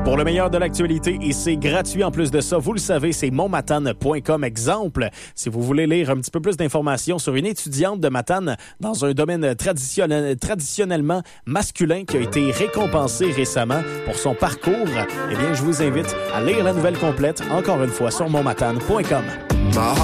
Pour le meilleur de l'actualité, et c'est gratuit en plus de ça, vous le savez, c'est monmatane.com. Exemple, si vous voulez lire un petit peu plus d'informations sur une étudiante de Matane dans un domaine traditionnellement masculin qui a été récompensée récemment pour son parcours, eh bien, je vous invite à lire la nouvelle complète, encore une fois, sur monmatane.com.